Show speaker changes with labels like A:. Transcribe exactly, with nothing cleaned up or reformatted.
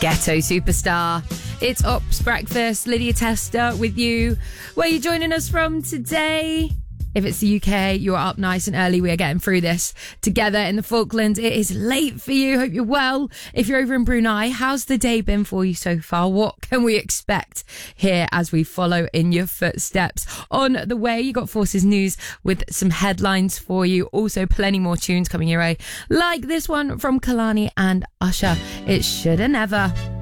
A: Ghetto Superstar. It's Ops Breakfast. Lydia Tester with you. Where are you joining us from today? If it's the U K, you're up nice and early. We are getting through this together in the Falklands. It is late for you. Hope you're well. If you're over in Brunei, how's the day been for you so far? What can we expect here as we follow in your footsteps? On the way, you got Forces News with some headlines for you. Also, plenty more tunes coming your way, like this one from Kalani and Usher. It shoulda never.